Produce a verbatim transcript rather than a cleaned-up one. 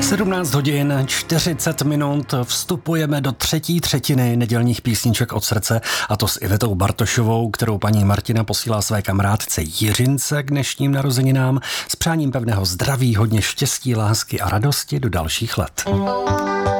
sedmnáct hodin čtyřicet minut, vstupujeme do třetí třetiny nedělních písniček od srdce, a to s Ivetou Bartošovou, kterou paní Martina posílá své kamarádce Jiřince k dnešním narozeninám s přáním pevného zdraví, hodně štěstí, lásky a radosti do dalších let.